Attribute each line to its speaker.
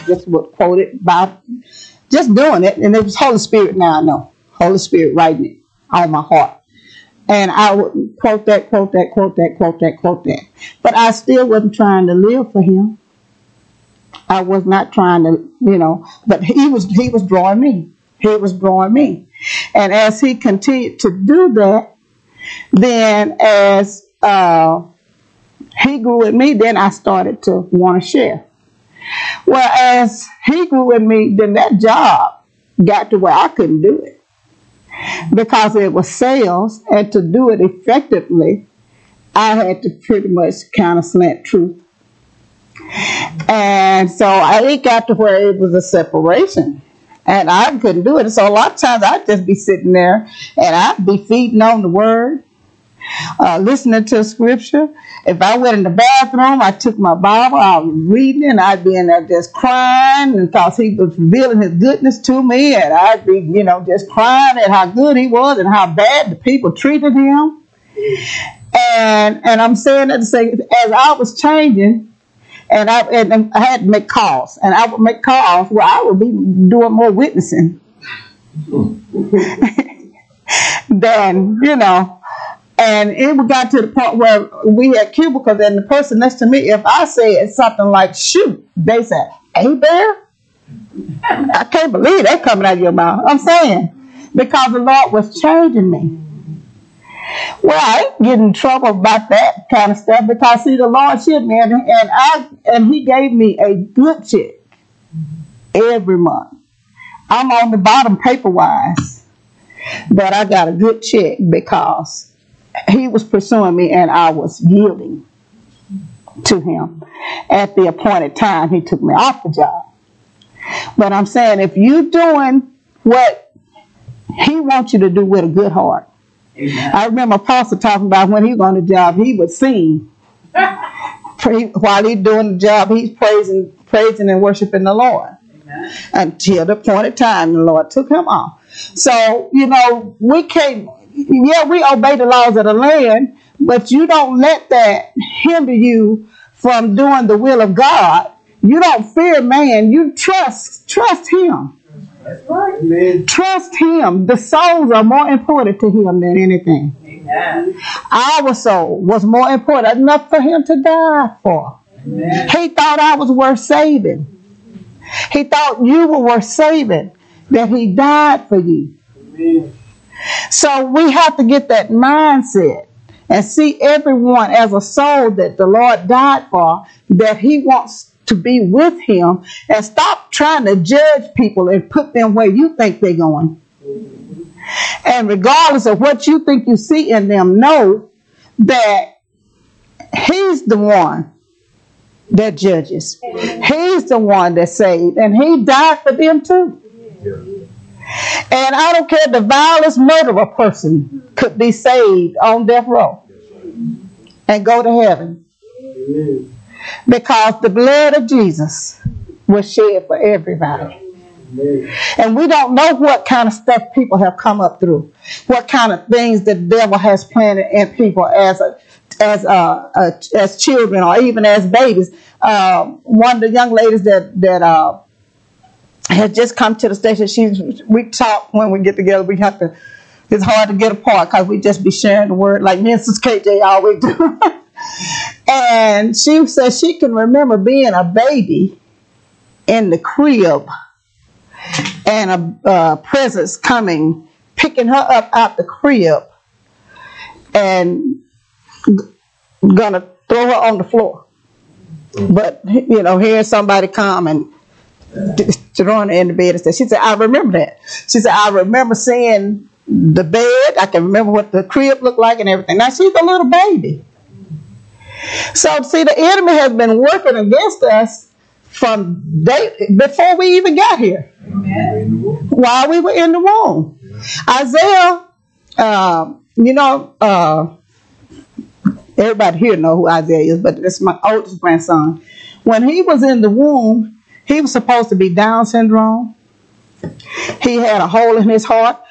Speaker 1: just would quote it by just doing it. And it was Holy Spirit now I know. Holy Spirit writing it on my heart. And I would quote that. But I still wasn't trying to live for him. I was not trying to, but he was drawing me. He was drawing me. And as he continued to do that, then as he grew with me, then I started to want to share. Well, as he grew with me, then that job got to where I couldn't do it. Because it was sales, and to do it effectively, I had to pretty much kind of slant truth. And so it got to where it was a separation, and I couldn't do it. So a lot of times I'd just be sitting there, and I'd be feeding on the word, listening to scripture. If I went in the bathroom, I took my Bible, I was reading, and I'd be in there just crying because he was revealing his goodness to me, and I'd be, just crying at how good he was and how bad the people treated him. And I'm saying that to say, as I was changing, and I had to make calls, and I would make calls where I would be doing more witnessing than, And it got to the point where we had cubicles, and the person next to me, if I said something like, shoot, they said, hey, Bear? I can't believe that coming out of your mouth. I'm saying, because the Lord was changing me. Well, I ain't getting in trouble about that kind of stuff, because, see, the Lord shit me, and he gave me a good check every month. I'm on the bottom paper-wise, but I got a good check because he was pursuing me, and I was yielding to him. At the appointed time, he took me off the job. But I'm saying, if you're doing what he wants you to do with a good heart. Amen. I remember Apostle talking about when he was on the job, he would sing. While he's doing the job, he's praising and worshiping the Lord. Amen. Until the appointed time, the Lord took him off. So, we can't. Yeah, we obey the laws of the land, but you don't let that hinder you from doing the will of God. You don't fear man. You trust him. That's right. Amen. Trust him. The souls are more important to him than anything. Amen. Our soul was more important enough for him to die for. Amen. He thought I was worth saving. He thought you were worth saving, that he died for you. Amen. So we have to get that mindset and see everyone as a soul that the Lord died for, that he wants to be with him, and stop trying to judge people and put them where you think they're going. And regardless of what you think you see in them, know that he's the one that judges. He's the one that saved, and he died for them too. And I don't care, the vilest murderer person could be saved on death row and go to heaven. Amen. Because the blood of Jesus was shed for everybody. Amen. And we don't know what kind of stuff people have come up through, what kind of things the devil has planted in people as children or even as babies. One of the young ladies that had just come to the station. We talk when we get together. It's hard to get apart because we just be sharing the word like me and Sister KJ always do. And she says she can remember being a baby in the crib and a presence coming, picking her up out the crib and gonna throw her on the floor. But, hearing somebody come and throwing her in the bed and stuff. She said, I remember that. She said, I remember seeing the bed. I can remember what the crib looked like and everything. Now, she's a little baby. So, see, the enemy has been working against us from before we even got here. Amen. While we were in the womb. Isaiah, everybody here know who Isaiah is, but it's my oldest grandson. When he was in the womb, he was supposed to be Down syndrome. He had a hole in his heart.